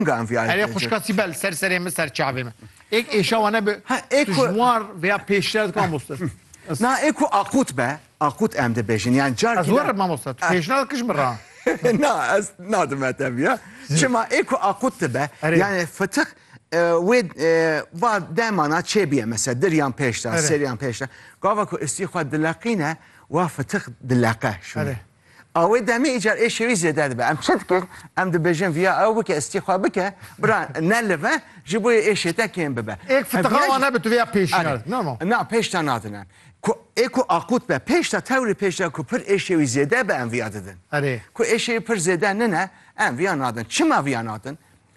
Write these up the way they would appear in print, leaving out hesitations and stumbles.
Erê xuşkasî bel ser serê min ser çavê min. Êk êşa wane bi tujmar veya pêşter dikan mamosta. Na êku aqut be, aqut em dibêjin. Yani car Ez werim mamosta. Tu pêşnal kiş min ra. Na ez nadim etem ya. Çima êku aqut dibe. Yani fıtık wê va demana çêbiye mesela diryan pêşter, seriyan pêşter. Gava ku istî xwe dileqîne wa fıtık dileqe şûne. Awê demê îcar êşewî zêde dibe. Em çi dikin? Em dibêjin viya ew bike istî xwe bike, bira nelive ji bo êşê te kêm bibe. Êk fıtıka wane bi tu veya pêşner. Na pêşter nadin em. Êku aqut be pêşter tewrî pêşter ku pir êşewî zêde be em viya didin. Ku êşewî pir zêde nine em viya nadin. Çima viya nadin?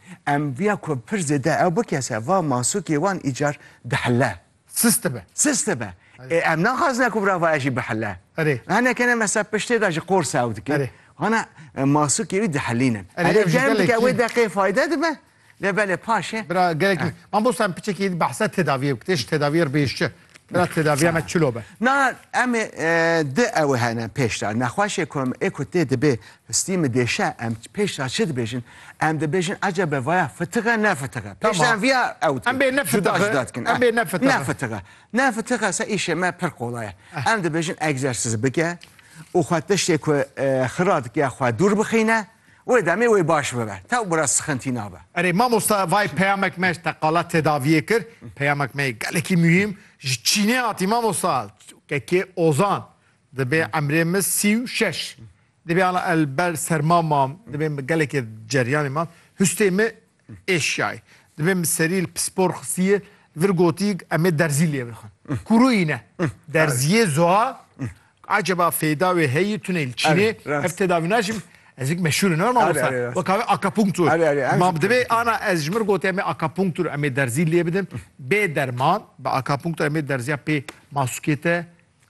Em viya ku pir zêde ew bikese va masûkê wan îcar dihile. Sis dibe. Sis dibe. Em naxwazine ku bira vaya jî bihile. Hinekene mesela piştê de ji qors ew dikin. Hana masûkê wî dihilînin. Erê germ dike wê deqê fayde dibe. Lebelê paşê. Bira gelek man bosta em piçekî behsa tedaviyê bike. Têş tedaviyê bêşçi. Bira tedaviya me çilo be. Na em di ew hene pêşter. Nexweşê ku em êku tê dibe stî mi dêşe em pêşter çi dibêjin? Em dibêjin ecebe vaya fıtığa ne fıtığa. Pêşter em viya ew dikin. Em bê ne fıtığa. Em bê ne fıtığa. Ne fıtığa. Ne fıtığa se îşê me pir kolay e. Em dibêjin egzersiz bike û xwe tiştê ku xira dike xwe dûr bixîne wê demê wê baş bibe. Tew bira sıxintî nabe. Erê mamosta vay peyamek me teqala tedaviyê kir. Peyamek me gelekî mühim. Ji Çînê hatî mamosta kekê Ozan dibe emrê min 36. Dibe ana elber serma mam dibe gelekî ceryanê mam hüstê me eşyayê. Dibe min serî spor xisiye vir gotî em ê derzî lê bixin. Kurûyî ne. Derziyê zoha acaba feyda wê heyî tune li Çînê ev tedavî naçîm. Ezik meşhur ne mamosta. Bak abi akapunktur. Mam dibe ana ez jmir gote em akapunktur em derzî lê bidin. Bê derman be akapunktur em derziya pê masukete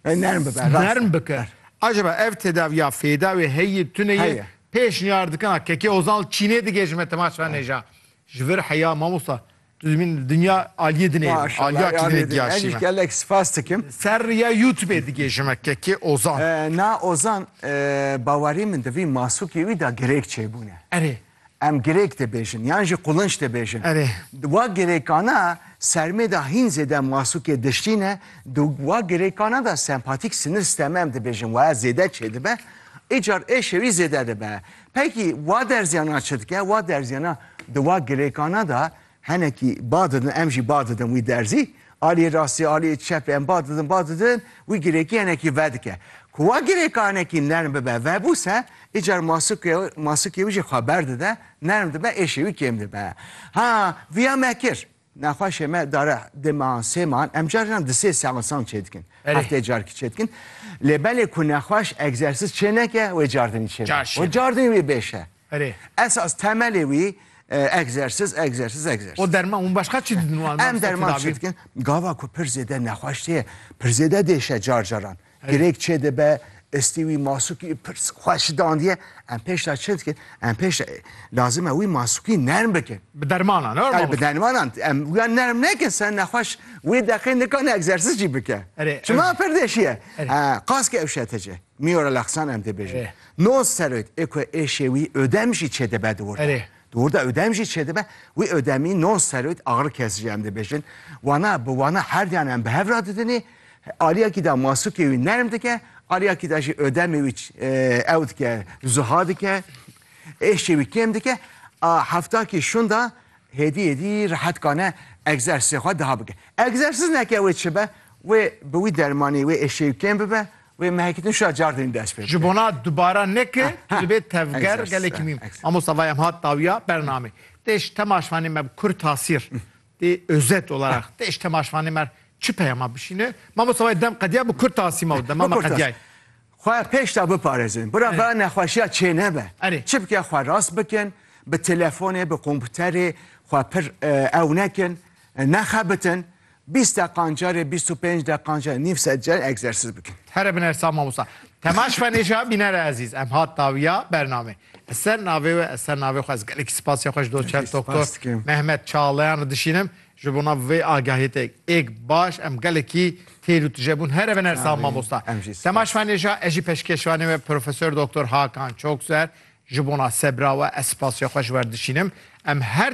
nerm bike. Acaba ev tedaviya feyda wê heyî tuneyê pêşniyar dikin kekê Ozan Çînê digêjime temaşa neja. Ji vir heya mamosta. Min dünya aliyê dinê. Aliya kîdinê diyaşîme. Ez gelek spas dikim. Ser ya YouTube'ê digêjime kekê Ozan. Na Ozan bawarî min divî masûkê wî da girêk çêbûne. Erê. Em girêk dibêjin yan jî qulunç dibêjin. Erê. Wa girêkana sermê da hîn zêde masûkê diştîne wa girêkana da sempatik sinir sistemi em dibêjin waya zêde çêdibe îcar êşewî zêde dibe. Pekî wa derziyana çi dike? Wa derziyana di wa girêkana da henekî badidin em jî badidin wî derzî aliyê rastî aliyê çep em badidin wî girêkî henekî vedike. Ku wa girêkanekî nerm bibe vebûse îcar masûkê wî jî xeber dide nerm dibe êşewî kêm dibe. Ha viya me kir. Nexweşê me dare diman sêman em carinan di sê seansan çê dikin. Heftê carkî çê dikin. Lêbelê ku nexweş egzersiz çê neke wê cardinî çê. Wê cardinî wî bêşe. Esas temelê wî egzersiz. O derman un başka çi didin wan? Em derman çi dikin. Gava ku pir zêde nexweş tê pir zêde dêşe carcaran. Girêk çê dibe istî wî masûkî pir xweş dandiye em pêşta çi dikin? Em pêşta lazim e wî masûkî nerm bikin. Bi dermanan bi dermanan em wiya nerm nekin sen nexweş wê deqê nikan egzersiz jî bike. Çima pir dêşiye? Qaske ewşetece. Mîyora lexsan em dibêjin. Noz serwêt êku êşê wî ödem jî çê dibe diwor. Orada ödem jî çêdibe wî ödemî non serwêt ağrı kesici em dibêjin. Wana bi wana her yan em bi hev re didinê aliyekî da masûkê wî nerm dike aliyekî da jî ödemê wî ew dike zuha dike êşê wî kêm dike heftakî şûn da hêdî rehetkane egzersizê xwe daha bike. Egzersiz neke wê çi be wê bi wî dermanî wê êşê wî kêm bibe wê mehekîtin şa cardinî dest pê. Ji bona dubara neke dibe tevger gelekî mîm. Amosta em hat dawiya bername. Teş temaşvanê me kur tasîr. Tê özet olarak teş temaşvanê me çi peyama bişîne. Mamosta dem qediya bi kur tasîma demama qediyayê. Xwe pêş da biparêzin. Bira vera nexweşiya çê nebe. Çi bike xwe rast bikin bi telefonê bi komputerê xwe pir ew nekin nexebitin 20 deqancarê 25 deqancarê nîv sedcer egzersiz bikin. Here bin ersa mamosta. Temaşvanêja bînere ezîz em hat dawiya bername. Eser navê ve eser navê xwe ez gelekî spasiya xweş doçent doktor Mehmet Çağlayan dişînim. Ji bona vê agahiyê êk baş em gelekî têr û tijebûn here bin ersa mamosta. Temaşvanêja ez jî peşkeşvanê ve Profesör Doktor Hakan Çokser ji bona sebra we ez spasiya xweş werdişînim. em her